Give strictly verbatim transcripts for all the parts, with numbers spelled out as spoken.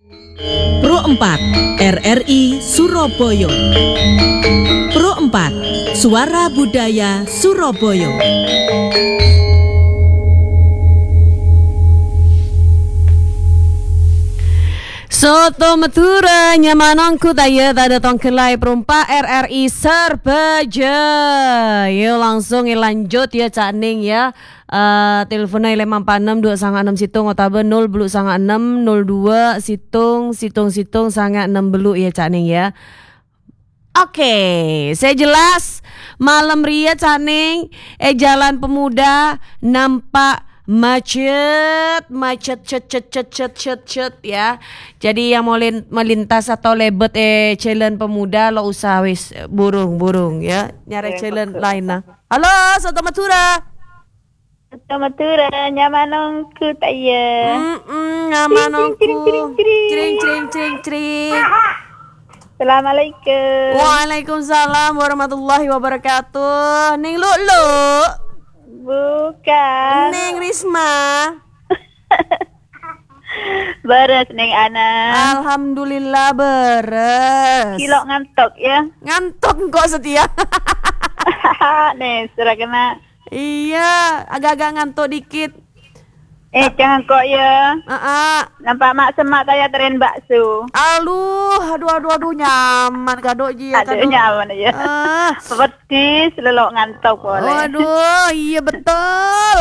Pro empat R R I Surabaya. Pro empat Suara Budaya Surabaya. Soto Madura nyamanongku taya tada tongkelai perumpa R R I Serbeja. Yo langsung lanjut ya Cak Ning ya. Uh, teleponnya lima empat enam dua sangat enam situng otabe nol belu sangat enam nol dua situng situng situng sangat enam belu ya Cak Ning ya. Oke, okay, saya jelas malam ria Cak Ning eh Jalan Pemuda nampak macet, macet, cet, cet, cet, cet, cet, cet, ya. Jadi yang mau melintas atau lebet eh Jalan Pemuda lo usah wis burung, burung ya. Nyari jalan lain nah. Halo, Soto Madura. Soto Madura, nyamanongku taya. Mm, nyamanongku. Cring, cring, cring, cring. Assalamualaikum. Waalaikumsalam warahmatullahi wabarakatuh. Ning lu lu. Bukan. Neng Risma. Beres Neng Ana. Alhamdulillah beres. Kilo ngantuk ya. Ngantuk kok setia. Nih sudah kena. Iya, agak-agak ngantuk dikit. Eh jangan kok ya. Uh-uh. Nampak mak semak saya teren bakso. Aduh, aduh, aduh, aduh nyaman kado ji. Aduh nyaman ya. Uh. Seperti selelok ngantuk boleh. Aduh, iya betul.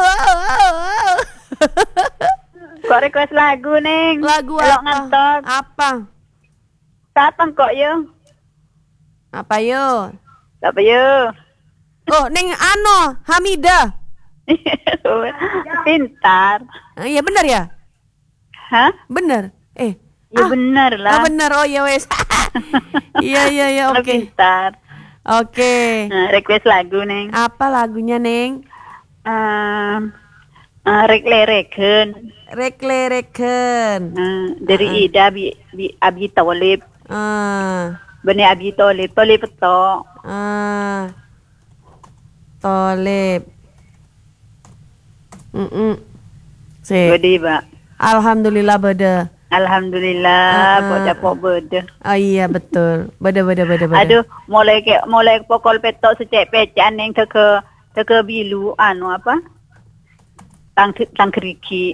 Kok request lagu Neng? Lagu selelok apa? Ngantuk. Apa? Siapa kok ya? Apa yo? Apa yo? Oh, Neng Ano, Hamidah. Pintar. Ah, iya benar ya? Hah? Benar. Eh, ya ah, benar lah. Ah, benar. Oh ya wes. Iya iya iya oke. Okay. Pintar. Oke. Okay. Nah, request lagu Neng. Apa lagunya Neng? Um, uh, Reklereken. Reklereken. Uh, dari uh-uh. Ida bi, bi Abi Tolib. Ah. Benih Abi Tolib. Tolib betul. Ah. Tolib. Mm-mm. Bede Pak. Alhamdulillah bede. Alhamdulillah bode pok bede. Oh iya betul. Bede bede bede bede. Aduh, mulai ke mulai pokol petok secek pecan yang teke teke bilu anu apa? Tang tang keriki.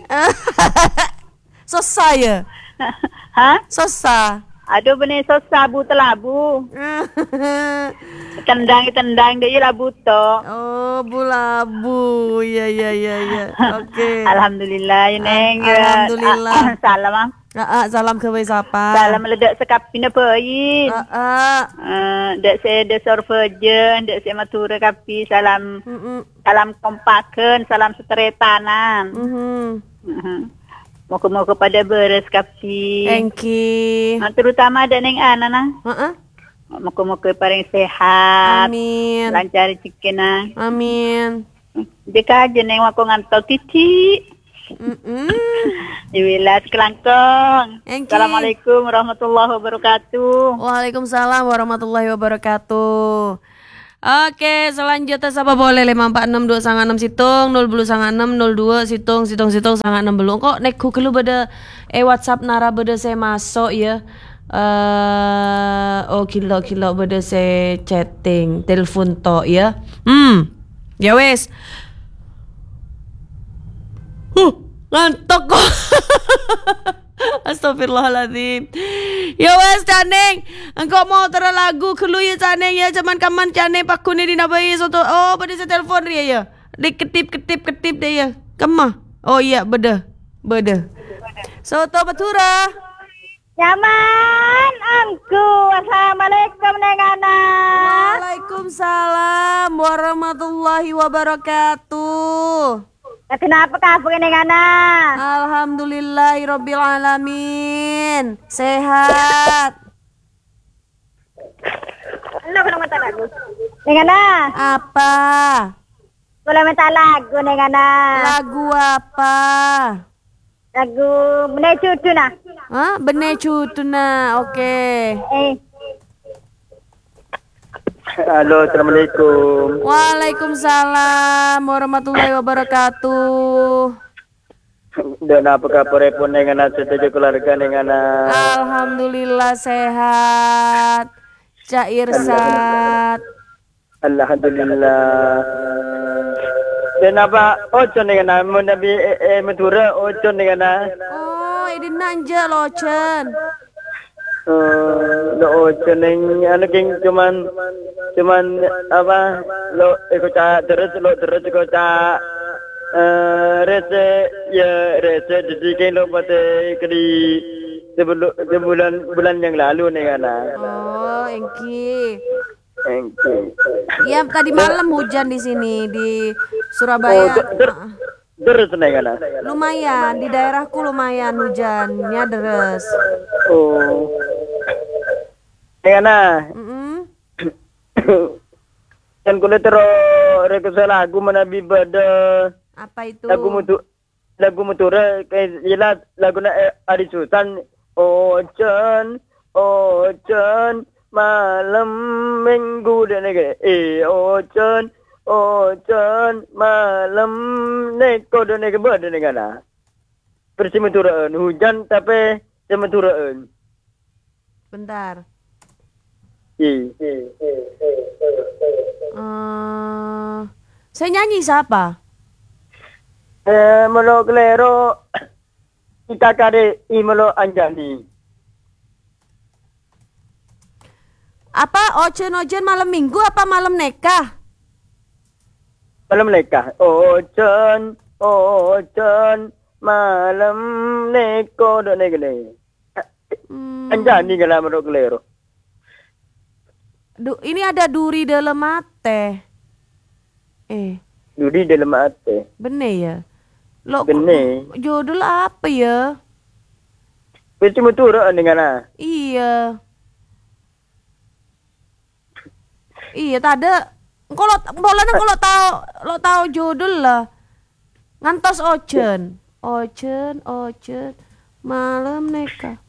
Sosa ya? Hah? Sosa. Aduh benih sosa bu telabu. Tendang tendang dia labu to. Oh, bulabu. Ya ya ya ya. Oke. Okay. Alhamdulillah ya Neng. Alhamdulillah. Salam ah. Ah, salam ke siapa? Salam ledak sekapina bayi. Ah, ah. Uh, dek saya de sorvejen, dek saya matura kapi salam. Mm-mm. Salam kompaken, salam seteretanan. Mhm. Uh-huh. Moga-moga pada beres kapi. Thank you. Nah, terutama ada Neng Ana nah. Heeh. Moga-moga paling sehat. Amin. Lancar rezekina. Amin. Deka aja Neng wako ngantok titik. Mm-mm. Diwilas kelangkong. Assalamualaikum warahmatullahi wabarakatuh. Waalaikumsalam warahmatullahi wabarakatuh. Oke, selanjutnya siapa boleh lima empat enam dua sangat enam situng nol belu sangat enam nol dua situng situng situng sangat enam belu. Kok nek kelu beda eh WhatsApp nara beda saya masuk ya. Uh, oh kilo kilo beda saya chatting telepon to ya. Hmm. Ya wes. Huh, ngantuk kok. Astagfirullahaladzim. Ya wes Caneng, engkau mau tera lagu kelu ya Caneng ya cuman kaman Caneng paku ni dinabai soto. Oh pada saya telepon dia ya. Di ketip ketip ketip dia ya. Kemah. Oh iya beda beda. Soto Madura. Nyaman angku. Assalamualaikum Neng Ana. Waalaikumsalam warahmatullahi wabarakatuh. Kenapa kabar Neng Ana? Alhamdulillahirabbil alamin. Sehat. Halo, boleh minta lagu? Neng Ana. Apa? Boleh minta lagu Neng Ana? Lagu apa? Lagu Bene Cutuna. Hah? Bene Cutuna. Oke. Okay. Eh. Halo, assalamualaikum. Waalaikumsalam warahmatullahi wabarakatuh. Dan apa kabar pun dengan setuju keluarga dengan Alhamdulillah sehat. Cak Irsat. Alhamdulillah. Dan apa ocon dengan mau nabi eh Madura ocon dengan Oh, ini nanja loh Cen. eh lo ocon yang anu king cuman cuman apa lo ikut cak terus lo terus ikut cak eh rese ya rese jadi king lo pada kedi sebelum sebulan bulan yang lalu nih kan. Oh, Engki. Engki. Iya, tadi malam hujan di sini di Oh, Surabaya. ter- ter- Ah, terus nih kan. lumayan, di daerahku lumayan hujannya deres. Oh. Nih kan. Mm-mm. Dan kulit terus rekesa lagu menabi pada Apa itu? lagu mutu lagu mutura kayak jelas lagu na eh, Adi Sultan Ocon Ocon malam minggu dan negara eh Ocon Ocon malam neko dan negara dan negara bersih muturaan hujan tapi semuturaan Bentar. iya Eh, saya nyanyi siapa? eh melo kelero kita kade imelo anjani Apa ojen-ojen malam minggu apa malam nekah? malam lekah Ocon Ocon malam neko dan negara Hmm, anjani kalau melo kelero du- ini ada duri dalam mate. Eh, Dudi dalam hati. bener ya? Lo Bener. judul apa ya? Pasti mutura dengan ah. Iya. Iya, tada. Kalau bolanya kalau tahu lo tahu judul lah. Ngantos ojen. Ojen, ojen. Malam neka.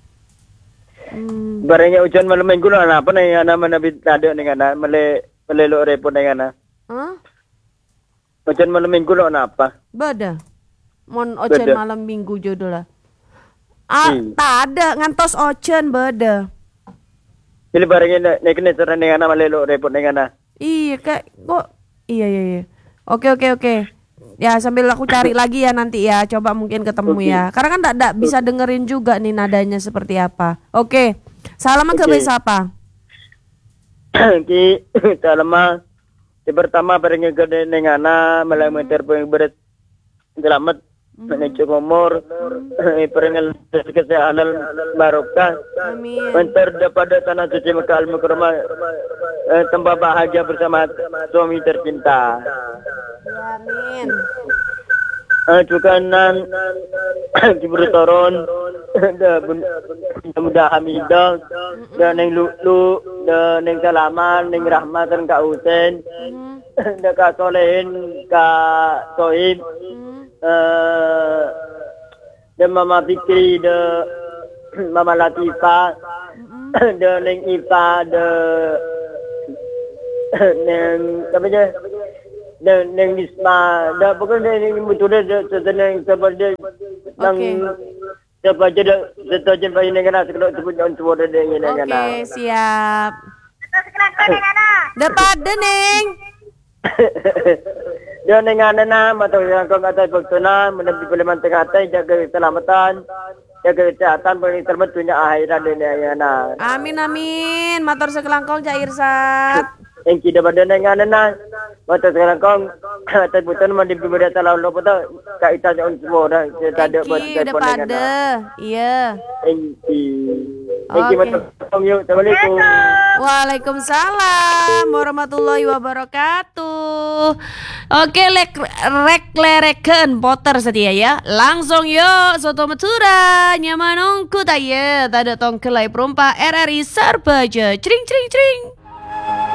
Hmm. Barangnya hujan malam minggu lah apa nih anak mana ada dengan ah mele mele lo repot dengan ah. Hah? Hujan malam minggu lo apa? Beda. Mon ojen Beda. malam minggu judul lah. Ah, Hmm. tak ada ngantos ojen beda. Jadi barangnya naik kena seran dengan ah mele lo repot dengan ah. Iya, kayak kok iya iya iya. Oke oke oke. Ya sambil aku cari lagi ya nanti ya, coba mungkin ketemu Oke. ya. Karena kan tidak bisa dengerin juga nih nadanya seperti apa. Oke, salaman ke Oke. siapa? Ki selama di pertama barangnya gede dengan ah malam meter pun berat selamat menuju umur perengal kesehatan barokah Amin. mentar daripada tanah suci Mekah Al-Mukarramah eh, tambah bahagia bersama suami tercinta. Amin. Eh, juga nan Jibril Toron da mudah Hamidah dan neng Lulu dan neng Salaman neng Rahmat dan Kak Husain Hmm. dan Kak Solehin Kak Sohib eh dan Mama Fikri dan Mama Latifah dan neng Ipa dan neng apa je dan neng Nisma dan pokoknya neng betul dah setenang seperti nang Oke. siapa je dah setajen bayi neng kana sekalo sebut on sebut dah neng neng kana Oke, siap. Dapat deh, Neng. dia neng ana na matau yang kau kata bektuna menepi kuliman tengah atai jaga keselamatan jaga kesehatan bagi termat punya akhirat dunia yang na Amin amin. Matur sekelangkong Cak Irsat. yang kita pada neng ana na matau sekarang kau atai putan menepi beda talau lo pada kak ita on semua dah kita ada buat Engki udah telefon dengan pada. Iya. Engki. Engki Oke. matang yuk. Assalamualaikum. Waalaikumsalam warahmatullahi wabarakatuh. Oke, lek rek lereken poter setia ya. Langsung yuk soto Madura nyamanongku taya tada tong kelai perumpa R R I Sarbaja. Cring cring cring.